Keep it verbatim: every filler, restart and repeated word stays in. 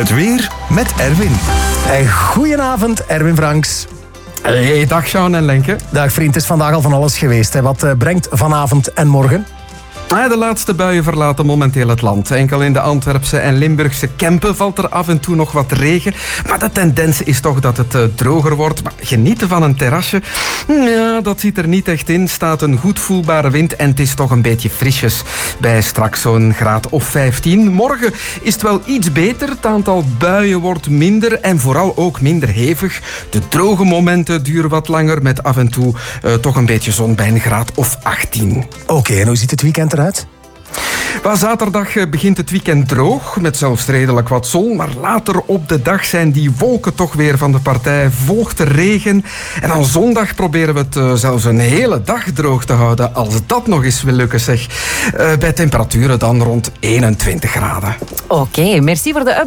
Het weer met Erwin. Uh, goedenavond, Erwin Franks. Hey, dag Sean en Lenke. Dag vriend, het is vandaag al van alles geweest. Hè. Wat uh, brengt vanavond en morgen? De laatste buien verlaten momenteel het land. Enkel in de Antwerpse en Limburgse Kempen valt er af en toe nog wat regen. Maar de tendens is toch dat het uh, droger wordt. Maar genieten van een terrasje, ja, dat zit er niet echt in. Staat een goed voelbare wind en het is toch een beetje frisjes. Bij straks zo'n graad of vijftien. Morgen is het wel iets beter. Het aantal buien wordt minder en vooral ook minder hevig. De droge momenten duren wat langer met af en toe uh, toch een beetje zon bij een graad of achttien. Oké, okay, en hoe ziet het weekend eruit? Well, zaterdag begint het weekend droog, met zelfs redelijk wat zon. Maar later op de dag zijn die wolken toch weer van de partij. Volgt de regen. En dan zondag proberen we het uh, zelfs een hele dag droog te houden. Als dat nog eens wil lukken, zeg. Uh, bij temperaturen dan rond eenentwintig graden. Oké, okay, merci voor de update.